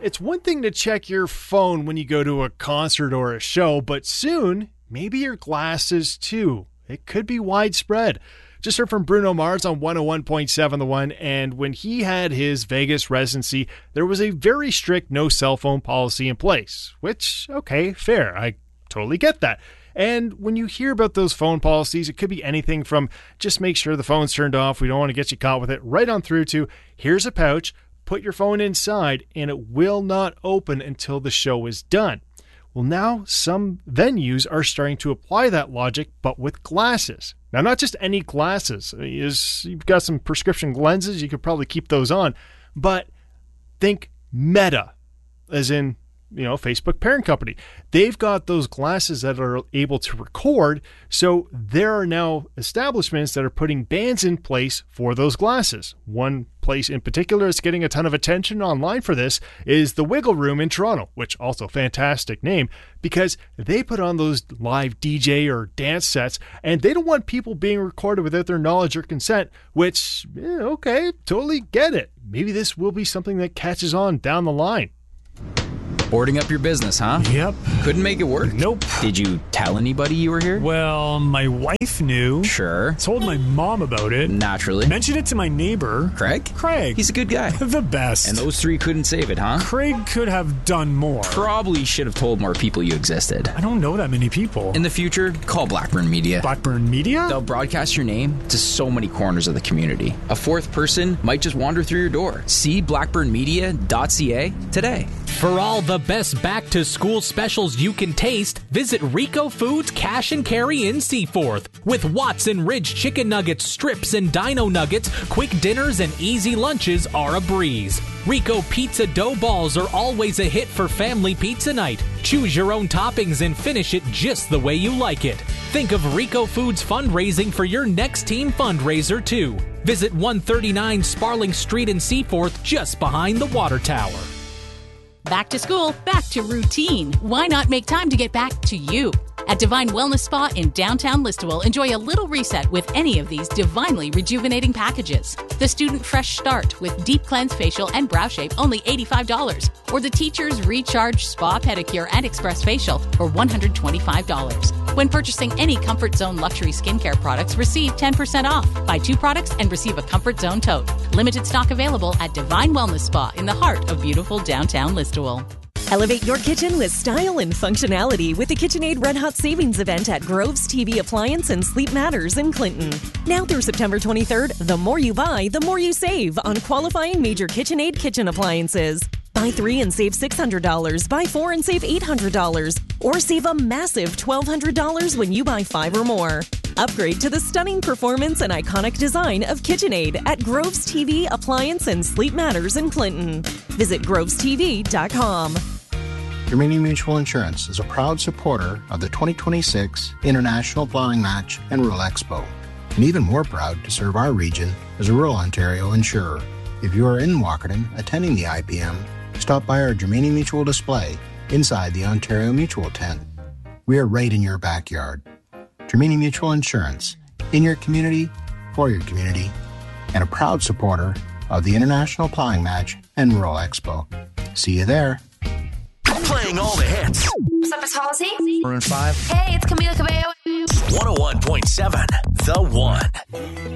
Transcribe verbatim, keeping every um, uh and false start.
It's one thing to check your phone when you go to a concert or a show, but soon, maybe your glasses too. It could be widespread. Just heard from Bruno Mars on one oh one point seven The One, and when he had his Vegas residency, there was a very strict no cell phone policy in place, which, okay, fair. I totally get that. And when you hear about those phone policies, it could be anything from just make sure the phone's turned off, we don't want to get you caught with it, right on through to here's a pouch, put your phone inside, and it will not open until the show is done. Well, now some venues are starting to apply that logic, but with glasses. Now, not just any glasses. Is you've got some prescription lenses, you could probably keep those on, but think Meta, as in, you know, Facebook parent company. They've got those glasses that are able to record, so there are now establishments that are putting bans in place for those glasses. One place in particular that's getting a ton of attention online for this is the Wiggle Room in Toronto, which also fantastic name, because they put on those live D J or dance sets, and they don't want people being recorded without their knowledge or consent, which, yeah, okay, totally get it. Maybe this will be something that catches on down the line. Boarding up your business, huh? Yep. Couldn't make it work? Nope. Did you tell anybody you were here? Well, my wife knew. Sure. Told my mom about it. Naturally. Mentioned it to my neighbor. Craig? Craig. He's a good guy. The best. And those three couldn't save it, huh? Craig could have done more. Probably should have told more people you existed. I don't know that many people. In the future, call Blackburn Media. Blackburn Media? They'll broadcast your name to so many corners of the community. A fourth person might just wander through your door. See blackburn media dot c a today. For all the best back-to-school specials you can taste, visit Rico Foods Cash and Carry in Seaforth. With Watson Ridge Chicken Nuggets, strips, and Dino Nuggets, quick dinners and easy lunches are a breeze. Rico Pizza Dough Balls are always a hit for family pizza night. Choose your own toppings and finish it just the way you like it. Think of Rico Foods fundraising for your next team fundraiser, too. Visit one thirty-nine Sparling Street in Seaforth, just behind the water tower. Back to school, back to routine. Why not make time to get back to you? At Divine Wellness Spa in downtown Listowel, enjoy a little reset with any of these divinely rejuvenating packages. The Student Fresh Start with Deep Cleanse Facial and Brow Shape, only eighty-five dollars. Or the Teacher's Recharge Spa Pedicure and Express Facial for one hundred twenty-five dollars. When purchasing any Comfort Zone luxury skincare products, receive ten percent off. Buy two products and receive a Comfort Zone tote. Limited stock available at Divine Wellness Spa in the heart of beautiful downtown Listowel. Elevate your kitchen with style and functionality with the KitchenAid Red Hot Savings event at Groves T V Appliance and Sleep Matters in Clinton. Now through September twenty-third, the more you buy, the more you save on qualifying major KitchenAid kitchen appliances. Buy three and save six hundred dollars. Buy four and save eight hundred dollars. Or save a massive twelve hundred dollars when you buy five or more. Upgrade to the stunning performance and iconic design of KitchenAid at Groves T V Appliance and Sleep Matters in Clinton. Visit groves t v dot com. Germania Mutual Insurance is a proud supporter of the twenty twenty-six International Plowing Match and Rural Expo, and even more proud to serve our region as a rural Ontario insurer. If you are in Walkerton attending the I P M, stop by our Germania Mutual display inside the Ontario Mutual tent. We are right in your backyard. Germania Mutual Insurance, in your community, for your community, and a proud supporter of the International Plowing Match and Rural Expo. See you there. Playing all the hits. What's up, it's Halsey. Maroon five. Hey, it's Camila Cabello. one oh one point seven The One.